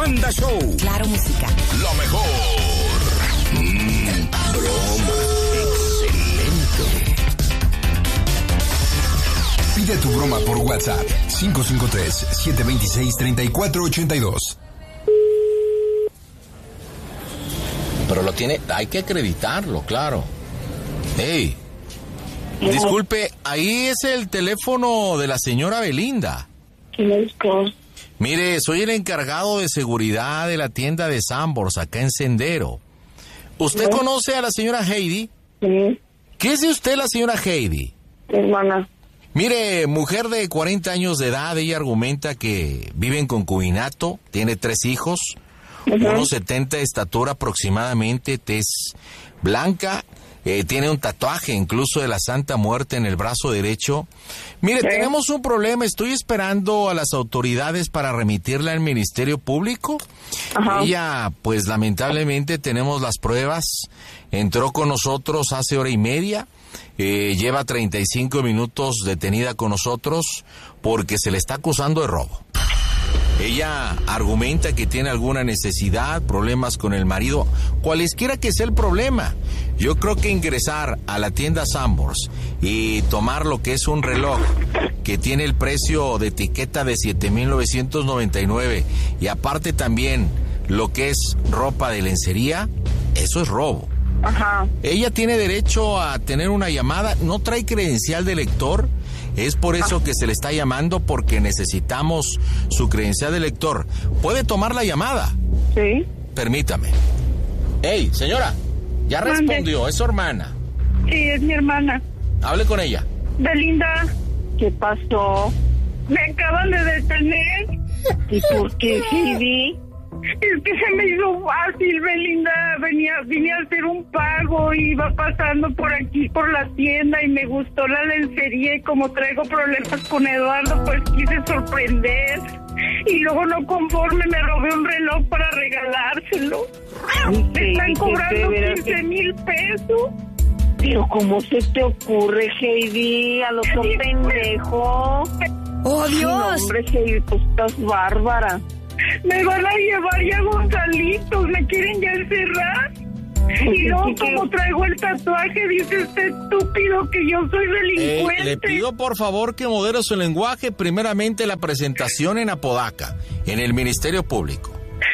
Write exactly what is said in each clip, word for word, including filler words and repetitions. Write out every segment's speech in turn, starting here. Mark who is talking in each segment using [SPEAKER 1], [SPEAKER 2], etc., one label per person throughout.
[SPEAKER 1] Panda Show.
[SPEAKER 2] Claro, música.
[SPEAKER 1] Lo mejor. Mm, broma. Excelente. Pide tu broma por WhatsApp. cinco cinco tres, siete dos seis, tres cuatro ocho dos.
[SPEAKER 3] Pero lo tiene, hay que acreditarlo, claro. Hey, disculpe, ahí es el teléfono de la señora Belinda.
[SPEAKER 4] ¿Quién es?
[SPEAKER 3] Mire, soy el encargado de seguridad de la tienda de Sanborns, acá en Sendero. ¿Usted
[SPEAKER 4] ¿No?
[SPEAKER 3] conoce a la señora Heidi?
[SPEAKER 4] Sí,
[SPEAKER 3] ¿Qué es de usted la señora Heidi?
[SPEAKER 4] mi hermana.
[SPEAKER 3] Mire, mujer de cuarenta años de edad, ella argumenta que vive en concubinato, tiene tres hijos,
[SPEAKER 4] Ujú.
[SPEAKER 3] unos setenta de estatura aproximadamente, tez blanca, eh, tiene un tatuaje incluso de la Santa Muerte en el brazo derecho. Mire,
[SPEAKER 4] Sí.
[SPEAKER 3] tenemos un problema, estoy esperando a las autoridades para remitirla al Ministerio Público.
[SPEAKER 4] Ajá.
[SPEAKER 3] Ella, pues lamentablemente tenemos las pruebas, entró con nosotros hace hora y media, eh, lleva treinta y cinco minutos detenida con nosotros porque se le está acusando de robo. Ella argumenta que tiene alguna necesidad, problemas con el marido, cualesquiera que sea el problema. Yo creo que ingresar a la tienda Sanborns y tomar lo que es un reloj que tiene el precio de etiqueta de siete mil novecientos noventa y nueve y aparte también lo que es ropa de lencería, eso es robo.
[SPEAKER 4] Ajá.
[SPEAKER 3] Ella tiene derecho a tener una llamada, no trae credencial de lector, es por eso que se le está llamando porque necesitamos su credencial de lector. ¿Puede tomar la llamada?
[SPEAKER 4] Sí.
[SPEAKER 3] Permítame. Hey, señora, ya
[SPEAKER 4] Mande.
[SPEAKER 3] respondió, es su hermana.
[SPEAKER 4] Sí, es mi hermana.
[SPEAKER 3] Hable con ella.
[SPEAKER 4] Belinda. ¿Qué pasó? Me acaban de detener. ¿Y por qué, Heidi? Es que se me hizo fácil, Belinda. Venía, vine a hacer un pago y iba pasando por aquí, por la tienda, y me gustó la lencería. Y como traigo problemas con Eduardo, pues quise sorprender. Y luego, no conforme, me robé un reloj para regalárselo. Me están cobrando quince mil pesos.
[SPEAKER 5] Pero ¿cómo se te ocurre, Heidi? A lo otro pendejo.
[SPEAKER 2] ¡Oh, Dios!
[SPEAKER 5] No, hombre, Heidi, tú estás bárbara.
[SPEAKER 4] Me van a llevar ya Gonzalitos, me quieren ya encerrar. Y luego,
[SPEAKER 5] sí que-
[SPEAKER 4] como traigo el tatuaje, dice este estúpido que yo soy
[SPEAKER 3] Eh,
[SPEAKER 4] delincuente.
[SPEAKER 3] le pido por favor que modere su lenguaje, primeramente la presentación en Apodaca, en el Ministerio Público.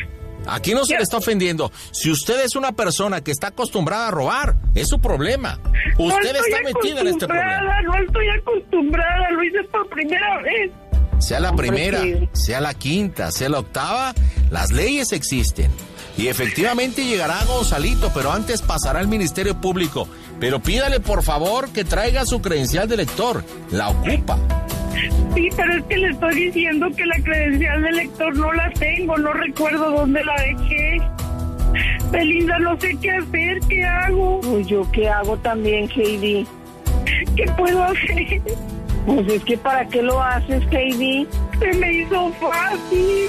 [SPEAKER 3] Aquí no se le está ofendiendo. Si usted es una persona que está acostumbrada a robar, es su problema.
[SPEAKER 4] No
[SPEAKER 3] Usted
[SPEAKER 4] estoy
[SPEAKER 3] está metida en este problema.
[SPEAKER 4] acostumbrada, No estoy acostumbrada, lo hice por primera vez.
[SPEAKER 3] Sea la primera,
[SPEAKER 5] sí.
[SPEAKER 3] sea la quinta, sea la octava, las leyes existen. Y efectivamente llegará Gonzalito, pero antes pasará al Ministerio Público. Pero pídale por favor que traiga su credencial de lector. La ocupa.
[SPEAKER 4] Sí, pero es que le estoy diciendo que la credencial de lector no la tengo, no recuerdo dónde la dejé. Belinda, no sé qué hacer, ¿qué hago?
[SPEAKER 5] Pues yo qué hago también, Heidi.
[SPEAKER 4] ¿Qué puedo hacer?
[SPEAKER 5] Pues es que ¿para qué lo haces, Heidi?
[SPEAKER 4] Se me hizo fácil.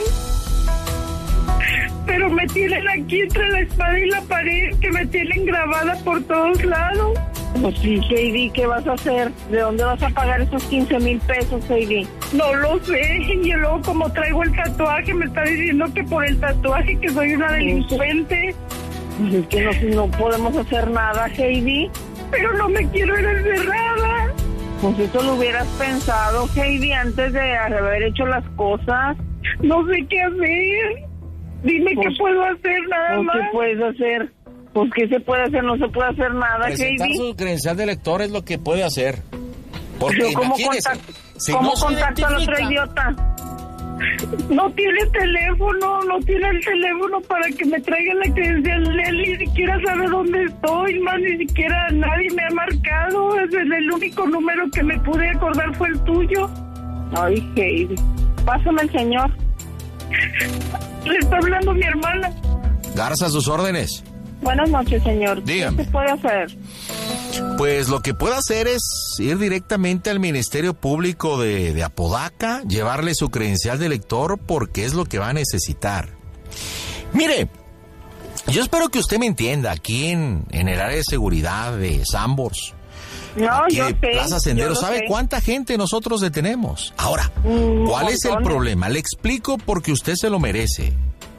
[SPEAKER 4] Pero me tienen aquí entre la espada y la pared, que me tienen grabada por todos lados.
[SPEAKER 5] Pues sí, Heidi, ¿qué vas a hacer? ¿De dónde vas a pagar esos quince mil pesos, Heidi?
[SPEAKER 4] No lo sé. Y luego, como traigo el tatuaje, me está diciendo que por el tatuaje que soy una delincuente.
[SPEAKER 5] Pues es que no, no podemos hacer nada, Heidi.
[SPEAKER 4] Pero no me quiero ir encerrada.
[SPEAKER 5] Pues eso lo hubieras pensado, Heidi, antes de haber hecho las cosas.
[SPEAKER 4] No sé qué hacer. Dime
[SPEAKER 5] Pues,
[SPEAKER 4] qué puedo hacer, nada
[SPEAKER 5] Pues,
[SPEAKER 4] más.
[SPEAKER 5] ¿qué puedes hacer? Pues ¿qué se puede hacer? No se puede hacer nada,
[SPEAKER 3] Presentar
[SPEAKER 5] Heidi.
[SPEAKER 3] su credencial de lector es lo que puede hacer. Porque
[SPEAKER 5] Yo, ¿cómo
[SPEAKER 3] imagínese,
[SPEAKER 5] contacto,
[SPEAKER 3] si
[SPEAKER 5] ¿cómo
[SPEAKER 3] no se
[SPEAKER 5] contacto al otro
[SPEAKER 3] identifica-
[SPEAKER 5] idiota?
[SPEAKER 4] No tiene teléfono, no tiene el teléfono para que me traiga la credencial. Él ni siquiera sabe dónde estoy, más ni siquiera nadie me ha marcado. Es el, el único número que me pude acordar fue el tuyo.
[SPEAKER 5] Ay, Heidi. Pásame el señor.
[SPEAKER 4] Le está hablando mi hermana.
[SPEAKER 3] Garza, a sus órdenes.
[SPEAKER 5] Buenas noches, señor.
[SPEAKER 3] Dígame.
[SPEAKER 5] ¿Qué se puede hacer?
[SPEAKER 3] Pues lo que puede hacer es ir directamente al Ministerio Público de, de Apodaca, llevarle su credencial de lector porque es lo que va a necesitar. Mire, yo espero que usted me entienda, aquí en, en el área de seguridad de Sanborns,
[SPEAKER 5] No,
[SPEAKER 3] aquí
[SPEAKER 5] yo
[SPEAKER 3] de
[SPEAKER 5] sé.
[SPEAKER 3] Plaza
[SPEAKER 5] yo
[SPEAKER 3] Sendero,
[SPEAKER 5] lo
[SPEAKER 3] ¿sabe
[SPEAKER 5] sé.
[SPEAKER 3] cuánta gente nosotros detenemos? Ahora,
[SPEAKER 5] Un
[SPEAKER 3] ¿cuál es el
[SPEAKER 5] montón.
[SPEAKER 3] problema? Le explico porque usted se lo merece.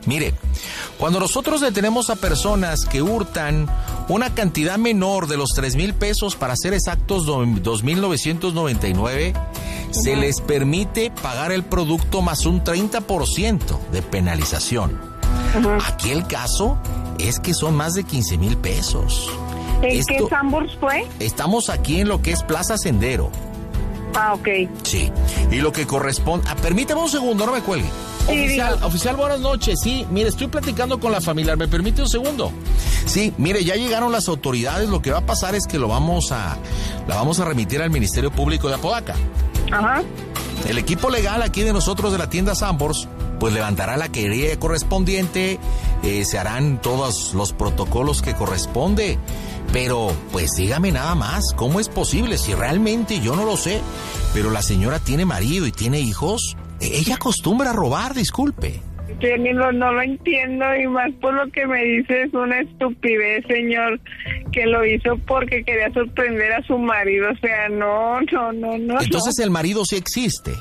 [SPEAKER 3] Mire, cuando nosotros detenemos a personas que hurtan una cantidad menor de los tres mil pesos, para ser exactos, dos mil novecientos noventa y nueve, uh-huh. se les permite pagar el producto más un treinta por ciento de penalización. Uh-huh. Aquí el caso es que son más de quince mil pesos.
[SPEAKER 4] ¿En
[SPEAKER 3] Esto,
[SPEAKER 4] qué Sanborns fue?
[SPEAKER 3] Estamos aquí en lo que es Plaza Sendero.
[SPEAKER 4] Ah, ok.
[SPEAKER 3] Sí, y lo que corresponde... Ah, permítame un segundo, no me cuelgue.
[SPEAKER 4] Sí,
[SPEAKER 3] oficial,
[SPEAKER 4] digo.
[SPEAKER 3] oficial, buenas noches. Sí, mire, estoy platicando con la familia. ¿Me permite un segundo? Sí, mire, ya llegaron las autoridades. Lo que va a pasar es que lo vamos a... La vamos a remitir al Ministerio Público de Apodaca.
[SPEAKER 4] Ajá.
[SPEAKER 3] El equipo legal aquí de nosotros de la tienda Sanborns, pues levantará la querella correspondiente. Eh, se harán todos los protocolos que corresponde. Pero, pues dígame nada más, ¿cómo es posible? Si realmente yo no lo sé, pero la señora tiene marido y tiene hijos, ella acostumbra a robar, disculpe.
[SPEAKER 4] Sí, no, no lo entiendo, y más por lo que me dice es una estupidez, señor, que lo hizo porque quería sorprender a su marido. O sea, no, no, no, no.
[SPEAKER 3] Entonces
[SPEAKER 4] no.
[SPEAKER 3] El marido sí existe.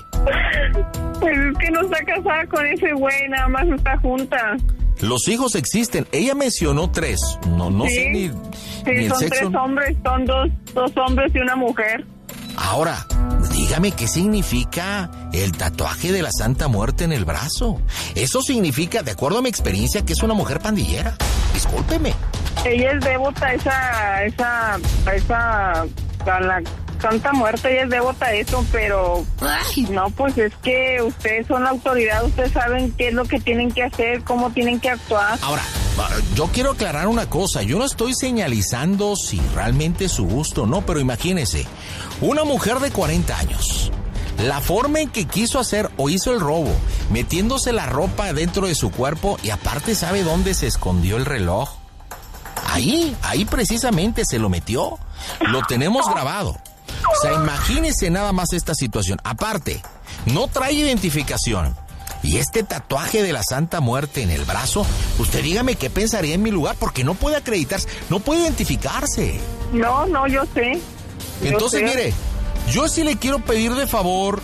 [SPEAKER 4] Pues es que no está casada con ese güey, nada más está junta.
[SPEAKER 3] Los hijos existen. Ella mencionó tres. No, no
[SPEAKER 4] sí,
[SPEAKER 3] sé ni,
[SPEAKER 4] sí,
[SPEAKER 3] ni el
[SPEAKER 4] son
[SPEAKER 3] sexo.
[SPEAKER 4] tres hombres, son dos, dos hombres y una mujer.
[SPEAKER 3] Ahora, dígame qué significa el tatuaje de la Santa Muerte en el brazo. Eso significa, de acuerdo a mi experiencia, que es una mujer pandillera. Discúlpeme.
[SPEAKER 4] Ella es devota a esa, esa, a esa, a la Santa Muerte, ella es devota a eso, pero
[SPEAKER 2] Ay.
[SPEAKER 4] no, pues es que ustedes son la autoridad, ustedes saben qué es lo que tienen que hacer, cómo tienen que actuar.
[SPEAKER 3] Ahora, yo quiero aclarar una cosa. Yo no estoy señalizando si realmente es su gusto o no, pero imagínese, una mujer de cuarenta años, la forma en que quiso hacer o hizo el robo, metiéndose la ropa dentro de su cuerpo, y aparte sabe dónde se escondió el reloj. Ahí, ahí precisamente se lo metió. Lo tenemos grabado. O sea, imagínese nada más esta situación. Aparte, no trae identificación. Y este tatuaje de la Santa Muerte en el brazo, usted dígame qué pensaría en mi lugar, porque no puede acreditarse, no puede identificarse.
[SPEAKER 4] No, no, yo sé. Yo
[SPEAKER 3] Entonces,
[SPEAKER 4] sé.
[SPEAKER 3] mire, yo sí le quiero pedir de favor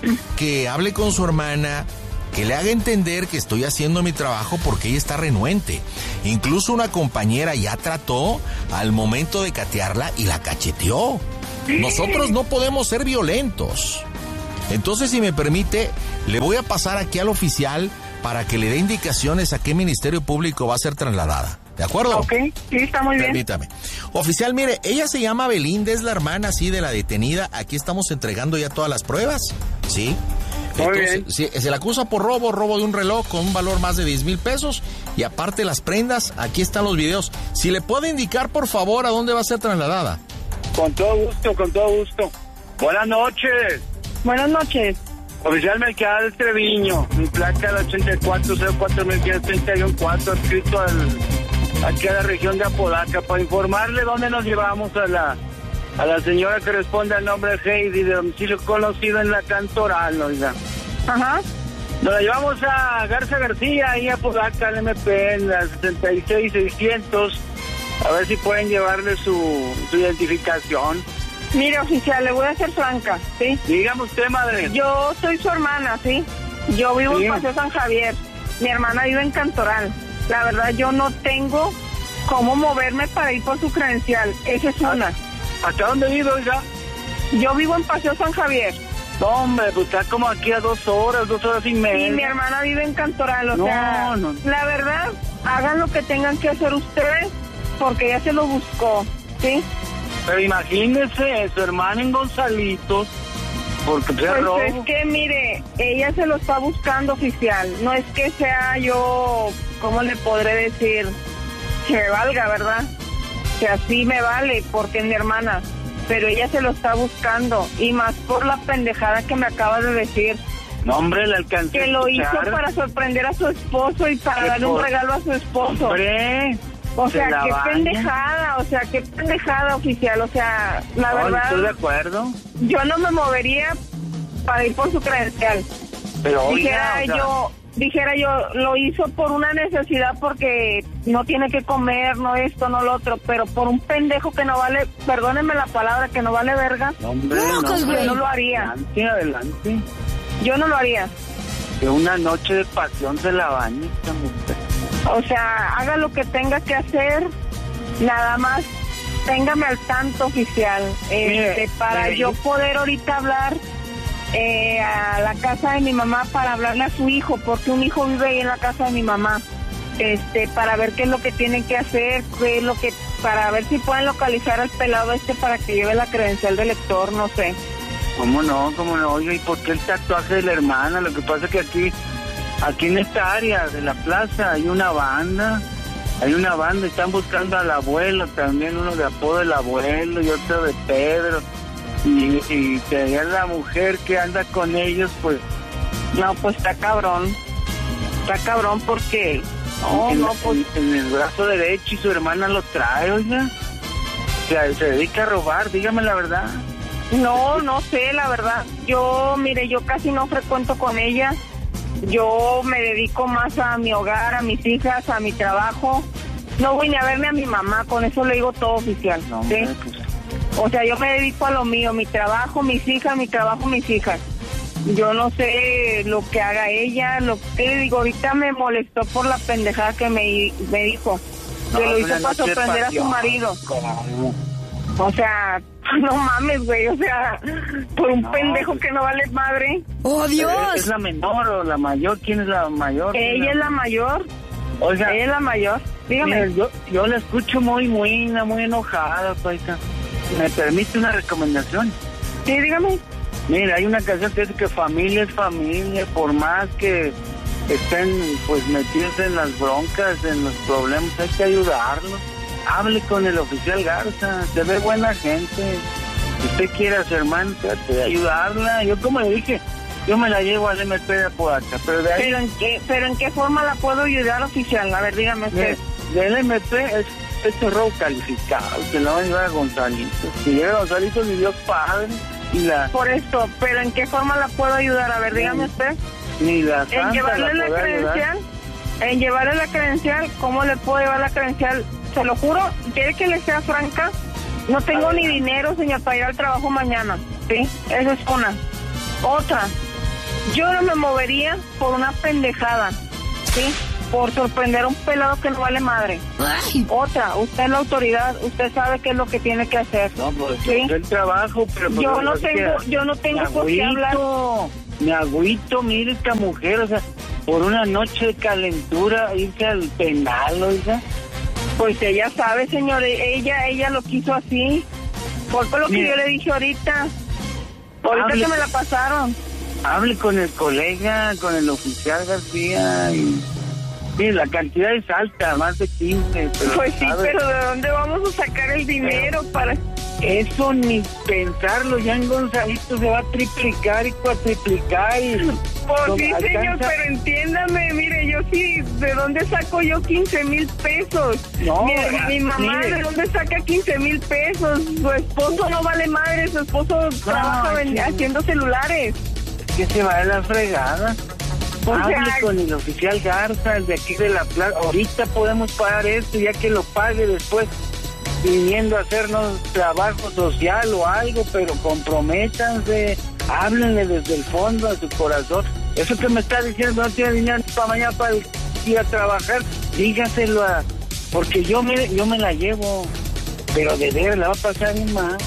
[SPEAKER 3] que hable con su hermana, que le haga entender que estoy haciendo mi trabajo, porque ella está renuente. Incluso una compañera ya trató al momento de catearla y la cacheteó. Nosotros no podemos ser violentos. Entonces, si me permite, le voy a pasar aquí al oficial para que le dé indicaciones a qué Ministerio Público va a ser trasladada. ¿De acuerdo?
[SPEAKER 4] Ok, sí, está muy bien.
[SPEAKER 3] Permítame. Oficial, mire, ella se llama Belinda, es la hermana, sí, de la detenida. Aquí estamos entregando ya todas las pruebas, ¿sí?
[SPEAKER 4] Muy
[SPEAKER 3] Entonces,
[SPEAKER 4] bien.
[SPEAKER 3] sí, se le acusa por robo, robo de un reloj con un valor más de diez mil pesos. Y aparte las prendas, aquí están los videos. Si le puede indicar, por favor, a dónde va a ser trasladada.
[SPEAKER 6] Con todo gusto, con todo gusto. Buenas noches.
[SPEAKER 4] Buenas noches.
[SPEAKER 6] Oficial Melquiades Treviño, mi placa del ochenta y cuatro cero cuatro mil quinientos treinta y cuatro, adscrito al, aquí a la región de Apodaca, para informarle dónde nos llevamos a la a la señora que responde al nombre de Heidi, de domicilio conocido en la Cantoral, oiga.
[SPEAKER 4] Ajá.
[SPEAKER 6] Nos la llevamos a Garza García, ahí a Apodaca, al M P, en la setenta y seis seiscientos, a ver si pueden llevarle su, su identificación.
[SPEAKER 4] Mire, oficial, le voy a ser franca, ¿sí?
[SPEAKER 6] Dígame usted, madre.
[SPEAKER 4] Yo soy su hermana, ¿sí? Yo vivo
[SPEAKER 6] Sí.
[SPEAKER 4] en Paseo San Javier. Mi hermana vive en Cantoral. La verdad, yo no tengo cómo moverme para ir por su credencial. Esa es una.
[SPEAKER 6] ¿Hasta dónde vive, oiga?
[SPEAKER 4] Yo vivo en Paseo San Javier.
[SPEAKER 6] No, hombre, pues está como aquí a dos horas, dos horas y media.
[SPEAKER 4] Y mi hermana vive en Cantoral. O
[SPEAKER 6] No,
[SPEAKER 4] sea,
[SPEAKER 6] no.
[SPEAKER 4] la verdad, hagan lo que tengan que hacer ustedes, porque ella se lo buscó, ¿sí?
[SPEAKER 6] Pero imagínese, su hermana en Gonzalitos, porque se
[SPEAKER 4] Pues
[SPEAKER 6] robo.
[SPEAKER 4] es que, mire, ella se lo está buscando, oficial. No es que sea yo, ¿cómo le podré decir? Que me valga, ¿verdad? Que así me vale, porque es mi hermana. Pero ella se lo está buscando, y más por la pendejada que me acaba de decir.
[SPEAKER 6] No, hombre, le alcancé
[SPEAKER 4] Que lo
[SPEAKER 6] a
[SPEAKER 4] hizo
[SPEAKER 6] escuchar.
[SPEAKER 4] para sorprender a su esposo y para
[SPEAKER 6] ¿Qué
[SPEAKER 4] darle un
[SPEAKER 6] por-
[SPEAKER 4] regalo a su esposo.
[SPEAKER 6] Hombre,
[SPEAKER 4] O
[SPEAKER 6] se
[SPEAKER 4] sea,
[SPEAKER 6] la
[SPEAKER 4] qué
[SPEAKER 6] baña.
[SPEAKER 4] pendejada, o sea, qué pendejada, oficial. O sea, la
[SPEAKER 6] No,
[SPEAKER 4] verdad,
[SPEAKER 6] estoy de acuerdo.
[SPEAKER 4] yo no me movería para ir por su credencial.
[SPEAKER 6] Pero
[SPEAKER 4] Dijera
[SPEAKER 6] oiga, o sea,
[SPEAKER 4] yo, dijera yo, lo hizo por una necesidad, porque no tiene que comer, no esto, no lo otro, pero por un pendejo que no vale, perdónenme la palabra, que no vale verga,
[SPEAKER 6] no, hombre,
[SPEAKER 2] No,
[SPEAKER 6] no,
[SPEAKER 2] pues,
[SPEAKER 6] hombre.
[SPEAKER 4] yo no lo haría,
[SPEAKER 6] Adelante, adelante.
[SPEAKER 4] yo no lo haría.
[SPEAKER 6] Que una noche de pasión se la baña esta mujer.
[SPEAKER 4] O sea, haga lo que tenga que hacer, nada más téngame al tanto, oficial, este,
[SPEAKER 6] Mire,
[SPEAKER 4] para
[SPEAKER 6] mire,
[SPEAKER 4] yo
[SPEAKER 6] yo-
[SPEAKER 4] poder ahorita hablar eh, a la casa de mi mamá para hablarle a su hijo, porque un hijo vive ahí en la casa de mi mamá, este, para ver qué es lo que tienen que hacer, qué es lo que, para ver si pueden localizar al pelado este para que lleve la credencial de lector, no sé.
[SPEAKER 6] ¿Cómo no? ¿Cómo no? Oiga, ¿y por qué el tatuaje de la hermana? Lo que pasa es que aquí, aquí en esta área de la plaza hay una banda, hay una banda, están buscando al abuelo, también uno de apodo del abuelo y otro de Pedro, y, y que es la mujer que anda con ellos, pues...
[SPEAKER 4] No, pues está cabrón, está cabrón porque, no,
[SPEAKER 6] en,
[SPEAKER 4] no, pues...
[SPEAKER 6] en, en el brazo derecho y su hermana lo trae, oiga. O sea, se dedica a robar, dígame la verdad.
[SPEAKER 4] No, no sé, la verdad. Yo, mire, yo casi no frecuento con ella. Yo me dedico más a mi hogar, a mis hijas, a mi trabajo. No voy ni a verme a mi mamá, con eso le digo todo, oficial.
[SPEAKER 6] No,
[SPEAKER 4] ¿sí?
[SPEAKER 6] hombre, pues,
[SPEAKER 4] O sea, yo me dedico a lo mío, mi trabajo, mis hijas, mi trabajo, mis hijas. Yo no sé lo que haga ella, lo que le digo, ahorita me molestó por la pendejada que me, me dijo.
[SPEAKER 6] no,
[SPEAKER 4] Que lo
[SPEAKER 6] es
[SPEAKER 4] hizo
[SPEAKER 6] una
[SPEAKER 4] para
[SPEAKER 6] noche de
[SPEAKER 4] sorprender a su
[SPEAKER 6] pasión.
[SPEAKER 4] marido.
[SPEAKER 6] ¿Cómo?
[SPEAKER 4] O sea, no mames, güey, o sea, por un
[SPEAKER 6] No,
[SPEAKER 4] pendejo
[SPEAKER 6] pues-
[SPEAKER 4] que no vale madre.
[SPEAKER 2] ¡Oh,
[SPEAKER 6] ¿Es
[SPEAKER 2] Dios!
[SPEAKER 6] la menor o la mayor? ¿Quién es la mayor?
[SPEAKER 4] Ella es la mayor,
[SPEAKER 6] Oiga,
[SPEAKER 4] ella es la mayor. Dígame.
[SPEAKER 6] mire, yo, yo la escucho muy, muy, muy enojada, paisa. ¿Me permite una recomendación?
[SPEAKER 4] Sí, dígame.
[SPEAKER 6] Mira, hay una canción que dice que familia es familia, por más que estén pues metidos en las broncas, en los problemas, hay que ayudarlos. Hable con el oficial Garza, se ve buena gente. Si usted quiere a su hermano, trate de ayudarla. Yo como le dije, yo me la llevo al M P de Apodaca, pero de ahí,
[SPEAKER 4] Pero en qué, pero en qué forma la puedo ayudar, oficial. A ver, dígame usted.
[SPEAKER 6] de- del M P es, es un robo calificado, que no va a llevar a Gonzalito. Si llega Gonzalito, ni Dios padre, y la,
[SPEAKER 4] Por esto, pero en qué forma la puedo ayudar. A ver, dígame usted.
[SPEAKER 6] ni la
[SPEAKER 4] En
[SPEAKER 6] santa
[SPEAKER 4] llevarle la
[SPEAKER 6] podrá ayudar.
[SPEAKER 4] credencial, en llevarle la credencial, ¿cómo le puedo llevar la credencial? Se lo juro, quiere que le sea franca. No tengo ni dinero, señor, para ir al trabajo mañana. ¿Sí? Esa es una. Otra, yo no me movería por una pendejada. ¿Sí? Por sorprender a un pelado que no vale madre.
[SPEAKER 2] ¡Ay!
[SPEAKER 4] Otra, usted es la autoridad, usted sabe qué es lo que tiene que hacer.
[SPEAKER 6] No, pues
[SPEAKER 4] ¿Sí?
[SPEAKER 6] yo el trabajo, pero... pues,
[SPEAKER 4] Yo no
[SPEAKER 6] es que
[SPEAKER 4] tengo, yo no tengo
[SPEAKER 6] me
[SPEAKER 4] por qué hablar.
[SPEAKER 6] agüito, me agüito, mire esta mujer, o sea, por una noche de calentura, irse al penal, oiga.
[SPEAKER 4] Pues ella sabe, señor, ella, ella lo quiso así. Fue por lo que
[SPEAKER 6] Mire.
[SPEAKER 4] yo le dije ahorita. Ahorita
[SPEAKER 6] Hable.
[SPEAKER 4] que me la pasaron.
[SPEAKER 6] Hable con el colega, con el oficial García y... Sí, la cantidad es alta, más de quince, pero...
[SPEAKER 4] Pues sí,
[SPEAKER 6] ¿sabe?
[SPEAKER 4] pero ¿de dónde vamos a sacar el dinero para...?
[SPEAKER 6] Eso ni pensarlo, ya en Gonzalito se va a triplicar y cuatriplicar y...
[SPEAKER 4] Pues
[SPEAKER 6] no
[SPEAKER 4] sí, señor,
[SPEAKER 6] alcanza.
[SPEAKER 4] pero entiéndame, mire, yo sí, ¿de dónde saco yo quince mil pesos?
[SPEAKER 6] No,
[SPEAKER 4] Mire,
[SPEAKER 6] ah,
[SPEAKER 4] mi mamá,
[SPEAKER 6] mire.
[SPEAKER 4] ¿de dónde saca quince mil pesos? Su esposo no vale madre, su esposo trabaja ven-
[SPEAKER 6] sí.
[SPEAKER 4] haciendo celulares.
[SPEAKER 6] Que se va de la fregada.
[SPEAKER 4] O
[SPEAKER 6] Hable
[SPEAKER 4] sea,
[SPEAKER 6] con el oficial Garza, el de aquí de la plaza. Ahorita podemos pagar esto, ya que lo pague después, viniendo a hacernos trabajo social o algo, pero comprométanse, háblenle desde el fondo de su corazón. Eso que me está diciendo, no tiene dinero para mañana para ir a trabajar, dígaselo a... Porque yo me, yo me la llevo, pero de ver la va a pasar bien mal.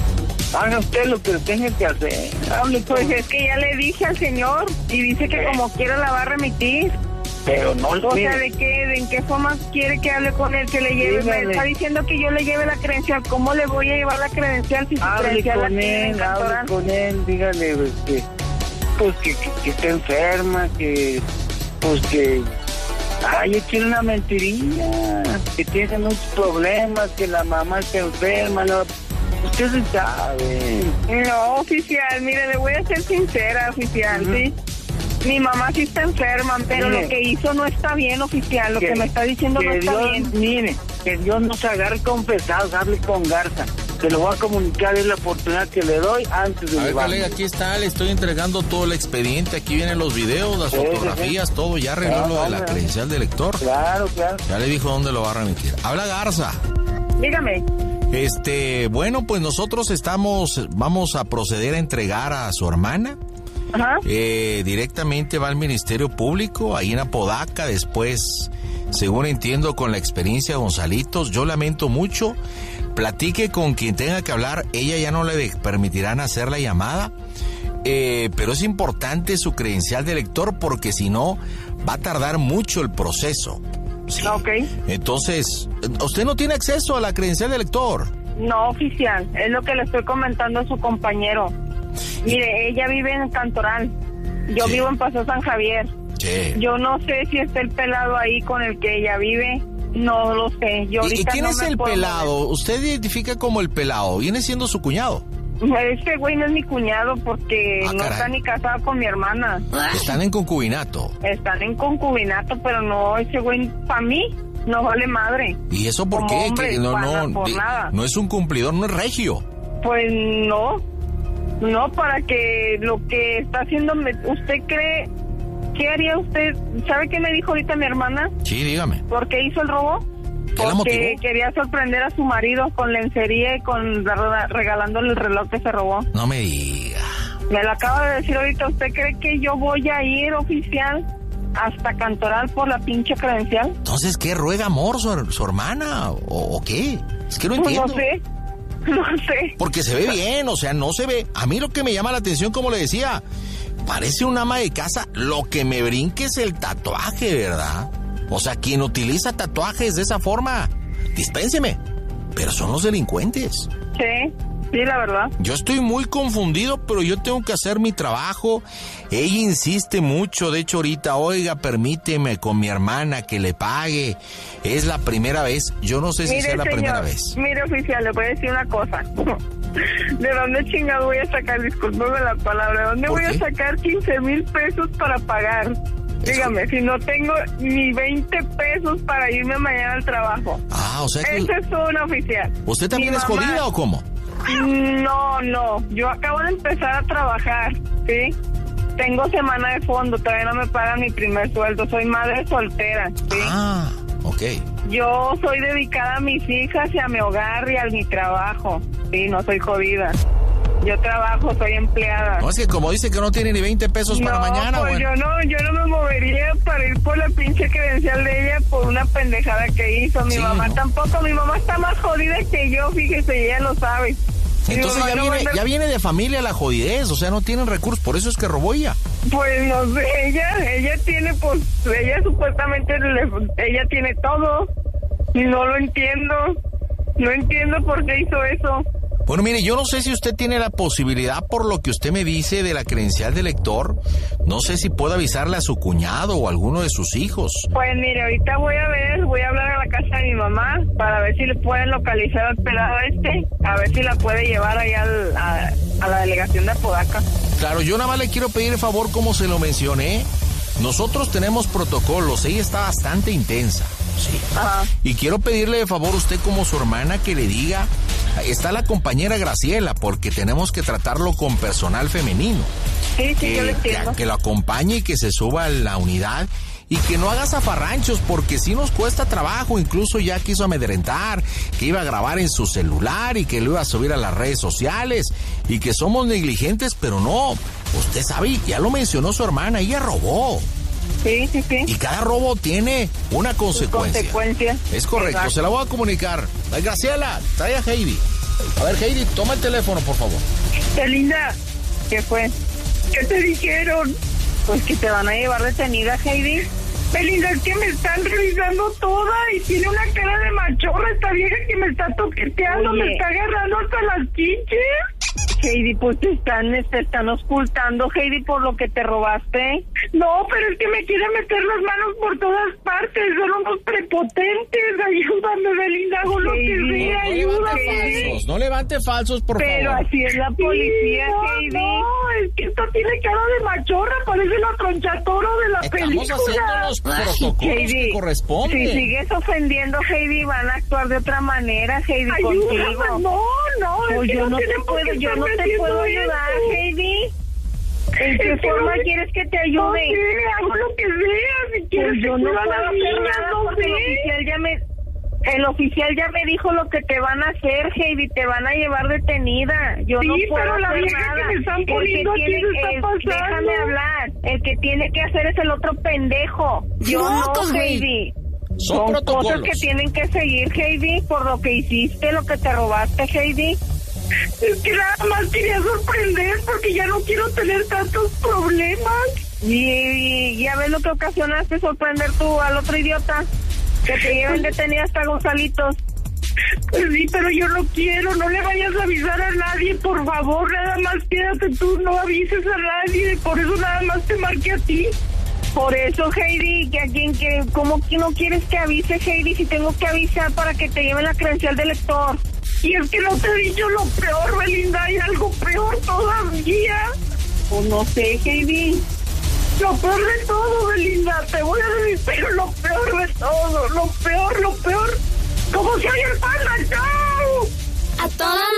[SPEAKER 6] Haga usted lo que tenga que hacer. Hable con...
[SPEAKER 4] pues es que ya le dije al señor y dice que como quiera la va a remitir.
[SPEAKER 6] Pero no
[SPEAKER 4] O
[SPEAKER 6] mire,
[SPEAKER 4] sea, ¿de qué? ¿De en qué forma quiere que hable con él? Que le lleve,
[SPEAKER 6] Dígale.
[SPEAKER 4] me está diciendo que yo le lleve la credencial. ¿Cómo le voy a llevar la credencial si su
[SPEAKER 6] hable
[SPEAKER 4] credencial la
[SPEAKER 6] con
[SPEAKER 4] tiene en
[SPEAKER 6] él,
[SPEAKER 4] Cantorán?
[SPEAKER 6] hable con él, dígale pues, que, pues que, que, que está enferma, que, pues que, ay, échale una mentirilla, que tiene muchos problemas, que la mamá está enferma, no, usted se sabe.
[SPEAKER 4] No, oficial, mire, le voy a ser sincera, oficial,
[SPEAKER 6] Ujú.
[SPEAKER 4] ¿sí? Mi mamá sí está enferma, pero
[SPEAKER 6] Mire.
[SPEAKER 4] lo que hizo no está bien, oficial. Lo que, me está diciendo
[SPEAKER 6] que
[SPEAKER 4] no está
[SPEAKER 6] Dios,
[SPEAKER 4] bien.
[SPEAKER 6] Mire, que Dios nos agarre confesados, hable con Garza. Se lo voy a comunicar, es la oportunidad que le doy antes de
[SPEAKER 3] A ver,
[SPEAKER 6] llevarme.
[SPEAKER 3] colega, aquí está, le estoy entregando todo el expediente, aquí vienen los videos, las
[SPEAKER 6] Sí, sí,
[SPEAKER 3] fotografías, todo, ya arregló
[SPEAKER 6] Ah,
[SPEAKER 3] lo de la
[SPEAKER 6] hombre.
[SPEAKER 3] credencial de lector.
[SPEAKER 6] Claro, claro.
[SPEAKER 3] Ya le dijo dónde lo va a remitir. Habla Garza.
[SPEAKER 4] Dígame.
[SPEAKER 3] Este, bueno, pues nosotros estamos, vamos a proceder a entregar a su hermana.
[SPEAKER 4] Ajá.
[SPEAKER 3] Eh, directamente va al Ministerio Público, ahí en Apodaca, después según entiendo con la experiencia de Gonzalitos. Yo lamento mucho. Platique con quien tenga que hablar. Ella ya no le permitirán hacer la llamada. Eh, pero es importante su credencial de elector porque si no, va a tardar mucho el proceso. Sí.
[SPEAKER 4] Ok.
[SPEAKER 3] Entonces, ¿usted no tiene acceso a la credencial de elector?
[SPEAKER 4] No, oficial. Es lo que le estoy comentando a su compañero. Mire, ella vive en Cantoral. Yo
[SPEAKER 3] Sí.
[SPEAKER 4] vivo en Paso San Javier.
[SPEAKER 3] Sí.
[SPEAKER 4] Yo no sé si está el pelado ahí con el que ella vive. No lo sé. Yo
[SPEAKER 3] ¿Y, y
[SPEAKER 4] ahorita
[SPEAKER 3] quién
[SPEAKER 4] no
[SPEAKER 3] es
[SPEAKER 4] me
[SPEAKER 3] el
[SPEAKER 4] puedo
[SPEAKER 3] pelado? Usted identifica como el pelado. Viene siendo su cuñado.
[SPEAKER 4] mover. Ese güey no es mi cuñado porque
[SPEAKER 3] Ah,
[SPEAKER 4] no
[SPEAKER 3] caray.
[SPEAKER 4] está ni casado con mi hermana.
[SPEAKER 3] Están en concubinato.
[SPEAKER 4] Están en concubinato, pero no, ese güey para mí no vale madre.
[SPEAKER 3] ¿Y eso por
[SPEAKER 4] Como
[SPEAKER 3] qué?
[SPEAKER 4] hombre,
[SPEAKER 3] Que no,
[SPEAKER 4] para-
[SPEAKER 3] no,
[SPEAKER 4] por
[SPEAKER 3] de-
[SPEAKER 4] nada.
[SPEAKER 3] no es un cumplidor, no es regio.
[SPEAKER 4] Pues no, no, para que lo que está haciendo, me- ¿usted cree? ¿Qué haría usted? ¿Sabe qué me dijo ahorita mi hermana?
[SPEAKER 3] Sí, dígame.
[SPEAKER 4] ¿Por qué hizo el robo?
[SPEAKER 3] ¿Qué la
[SPEAKER 4] Porque
[SPEAKER 3] motivó?
[SPEAKER 4] quería sorprender a su marido con lencería y con la- regalándole el reloj que se robó.
[SPEAKER 3] No me diga.
[SPEAKER 4] Me lo acaba de decir ahorita. ¿Usted cree que yo voy a ir, oficial, hasta Cantoral por la pinche credencial?
[SPEAKER 3] Entonces, ¿qué ruega amor su, su hermana? ¿O, o qué? Es que no
[SPEAKER 4] Pues
[SPEAKER 3] entiendo.
[SPEAKER 4] no sé, no sé.
[SPEAKER 3] Porque se ve bien, o sea, no se ve. A mí lo que me llama la atención, como le decía, parece un ama de casa. Lo que me brinque es el tatuaje, ¿verdad? O sea, quien utiliza tatuajes de esa forma, dispénseme, pero son los delincuentes.
[SPEAKER 4] Sí, sí, la verdad.
[SPEAKER 3] Yo estoy muy confundido, pero yo tengo que hacer mi trabajo. Ella insiste mucho, de hecho ahorita, oiga, permíteme con mi hermana que le pague. Es la primera vez, yo no sé si sea la
[SPEAKER 4] señor,
[SPEAKER 3] primera vez.
[SPEAKER 4] Mire, oficial, le voy a decir una cosa. ¿De dónde chingado voy a sacar? Discúlpeme la palabra. ¿De dónde
[SPEAKER 3] ¿Por
[SPEAKER 4] voy
[SPEAKER 3] qué?
[SPEAKER 4] a sacar quince mil pesos para pagar? Dígame, si no tengo ni veinte pesos para irme mañana al trabajo.
[SPEAKER 3] Ah, o sea que
[SPEAKER 4] Ese es una oficial.
[SPEAKER 3] ¿usted también
[SPEAKER 4] Mi
[SPEAKER 3] es
[SPEAKER 4] mamá-
[SPEAKER 3] jodida o cómo?
[SPEAKER 4] No, no. Yo acabo de empezar a trabajar, ¿sí? Tengo semana de fondo, todavía no me pagan mi primer sueldo. Soy madre soltera, ¿sí?
[SPEAKER 3] Ah, ok.
[SPEAKER 4] Yo soy dedicada a mis hijas y a mi hogar y a mi trabajo. Sí, no soy jodida. Yo trabajo, soy empleada.
[SPEAKER 3] No, es que como dice que no tiene ni veinte pesos para
[SPEAKER 4] no,
[SPEAKER 3] mañana,
[SPEAKER 4] pues
[SPEAKER 3] bueno.
[SPEAKER 4] yo no, yo no me movería para ir por la pinche credencial de ella por una pendejada que hizo. Mi
[SPEAKER 3] Sí,
[SPEAKER 4] mamá
[SPEAKER 3] ¿no?
[SPEAKER 4] tampoco, mi mamá está más jodida que yo, fíjese, ella lo sabe. Mi
[SPEAKER 3] Entonces
[SPEAKER 4] mamá
[SPEAKER 3] ya
[SPEAKER 4] no
[SPEAKER 3] viene,
[SPEAKER 4] va a andar-
[SPEAKER 3] ya viene de familia la jodidez, o sea, no tienen recursos, por eso es que robó ella.
[SPEAKER 4] Pues no sé, ella, ella tiene, pues, ella supuestamente, le- ella tiene todo. Y no lo entiendo. No entiendo por qué hizo eso.
[SPEAKER 3] Bueno, mire, yo no sé si usted tiene la posibilidad, por lo que usted me dice de la credencial de lector, no sé si puede avisarle a su cuñado o a alguno de sus hijos.
[SPEAKER 4] Pues mire, ahorita voy a ver, voy a hablar a la casa de mi mamá para ver si le pueden localizar al pelado este, a ver si la puede llevar allá al- a, a la delegación de Apodaca.
[SPEAKER 3] Claro, yo nada más le quiero pedir el favor, como se lo mencioné, nosotros tenemos protocolos, ella está bastante intensa, sí.
[SPEAKER 4] Ajá.
[SPEAKER 3] Y quiero pedirle de favor a usted como su hermana que le diga, está la compañera Graciela, porque tenemos que tratarlo con personal femenino.
[SPEAKER 4] Sí, sí, yo lo
[SPEAKER 3] Que,
[SPEAKER 4] entiendo.
[SPEAKER 3] que, que lo acompañe y que se suba a la unidad y que no haga zafarranchos, porque sí nos cuesta trabajo. Incluso ya quiso amedrentar, que iba a grabar en su celular y que lo iba a subir a las redes sociales y que somos negligentes, pero no. Usted sabe, ya lo mencionó su hermana, ella robó.
[SPEAKER 4] Sí, sí, sí.
[SPEAKER 3] Y cada robo tiene una consecuencia.
[SPEAKER 4] Consecuencia.
[SPEAKER 3] Es correcto,
[SPEAKER 4] Exacto.
[SPEAKER 3] se la voy a comunicar. Ay, Graciela, trae a Heidi. A ver, Heidi, toma el teléfono, por favor.
[SPEAKER 4] Belinda, ¿qué fue? ¿Qué te dijeron? Pues que te van a llevar detenida, Heidi. Belinda, es que me están revisando toda y tiene una cara de machorra esta vieja que me está toqueteando,
[SPEAKER 5] Oye.
[SPEAKER 4] me está agarrando hasta las chiches. Heidi, pues te están, te están ocultando, Heidi, por lo que te robaste. No, pero es que me quieren meter las manos por todas partes, son unos prepotentes. Ayúdame, Belinda, hago lo que
[SPEAKER 3] No,
[SPEAKER 4] sea,
[SPEAKER 3] no levante
[SPEAKER 4] ayúdame.
[SPEAKER 3] falsos, no levante falsos, por
[SPEAKER 4] Pero
[SPEAKER 3] favor.
[SPEAKER 4] así es la policía,
[SPEAKER 5] Sí, no,
[SPEAKER 4] Heidi.
[SPEAKER 5] no,
[SPEAKER 4] es que esto tiene cara de machorra, parece la tronchatoro de la
[SPEAKER 3] Estamos
[SPEAKER 4] película.
[SPEAKER 3] haciendo los protocolos que corresponden.
[SPEAKER 4] Si sigues ofendiendo, Heidi, van a actuar de otra manera, Heidi,
[SPEAKER 5] Ayúdame,
[SPEAKER 4] contigo.
[SPEAKER 5] no, no,
[SPEAKER 4] Pues
[SPEAKER 5] es que
[SPEAKER 4] yo no te
[SPEAKER 5] tienen por
[SPEAKER 4] puedo,
[SPEAKER 5] qué
[SPEAKER 4] yo
[SPEAKER 5] estar
[SPEAKER 4] no te
[SPEAKER 5] metiendo
[SPEAKER 4] puedo
[SPEAKER 5] eso.
[SPEAKER 4] ayudar, Heidi. ¿En qué
[SPEAKER 5] Es que
[SPEAKER 4] forma
[SPEAKER 5] no-
[SPEAKER 4] quieres que te
[SPEAKER 5] No
[SPEAKER 4] ayude?
[SPEAKER 5] sé, hago lo que sea, si quieres
[SPEAKER 4] Pues yo
[SPEAKER 5] que
[SPEAKER 4] no
[SPEAKER 5] suban
[SPEAKER 4] puedo
[SPEAKER 5] a la
[SPEAKER 4] hacer
[SPEAKER 5] niña,
[SPEAKER 4] nada
[SPEAKER 5] no
[SPEAKER 4] porque el
[SPEAKER 5] sé.
[SPEAKER 4] oficial ya me... El oficial ya me dijo lo que te van a hacer, Heidi, te van a llevar detenida. Yo
[SPEAKER 5] Sí,
[SPEAKER 4] no puedo
[SPEAKER 5] pero la
[SPEAKER 4] hacer
[SPEAKER 5] vieja
[SPEAKER 4] nada.
[SPEAKER 5] que me están
[SPEAKER 4] El que
[SPEAKER 5] poniendo aquí
[SPEAKER 4] tiene-
[SPEAKER 5] se está
[SPEAKER 4] es-
[SPEAKER 5] pasando.
[SPEAKER 4] Déjame hablar. El que tiene que hacer es el otro pendejo. Yo
[SPEAKER 2] No,
[SPEAKER 4] no,
[SPEAKER 2] coge.
[SPEAKER 4] Heidi.
[SPEAKER 7] Son,
[SPEAKER 5] Son
[SPEAKER 7] protocolos.
[SPEAKER 5] cosas que tienen que seguir, Heidi, por lo que hiciste, lo que te robaste, Heidi.
[SPEAKER 4] Es que nada más quería sorprender porque ya no quiero tener tantos problemas.
[SPEAKER 5] Y, y ya ves lo que ocasionaste, sorprender tú al otro idiota. Que te lleven detenido hasta Gonzalitos.
[SPEAKER 4] Pues sí, pero yo no quiero, no le vayas a avisar a nadie, por favor, nada más quédate tú, no avises a nadie, por eso nada más te marqué a ti.
[SPEAKER 5] Por eso, Heidi, que a quien que, ¿cómo que no quieres que avise, Heidi, si tengo que avisar para que te lleven la credencial de lector?
[SPEAKER 4] Y es que no te he dicho lo peor, Belinda, hay algo peor todavía.
[SPEAKER 5] Pues no sé, Heidi.
[SPEAKER 4] Lo peor de todo, Belinda, te voy a decir, pero lo peor de todo, lo peor, lo peor. ¿Cómo se oye el panda? ¡Chao!
[SPEAKER 8] A toda